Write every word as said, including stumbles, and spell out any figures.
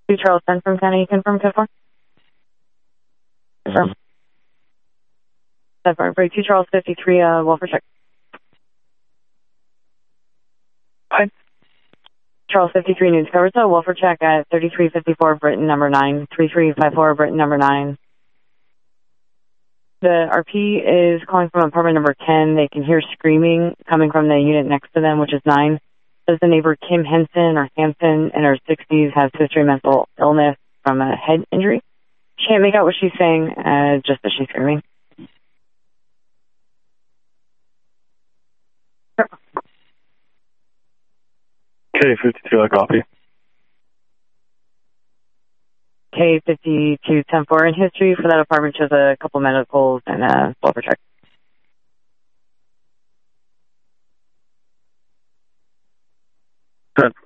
Two Charles ten from County, confirm code four. Confirm. Confirm. For two Charles fifty-three, uh, welfare check. Hi. Charles fifty-three News covers a welfare check at thirty-three fifty-four Britain number nine, thirty-three fifty-four Britain number nine. The R P is calling from apartment number ten. They can hear screaming coming from the unit next to them, which is nine. Says the neighbor Kim Henson or Hanson in her sixties has history of mental illness from a head injury. She can't make out what she's saying, uh, just that she's screaming. K fifty-two, I copy. K fifty-two ten four in history for that apartment shows a couple medicals and a welfare check. Good.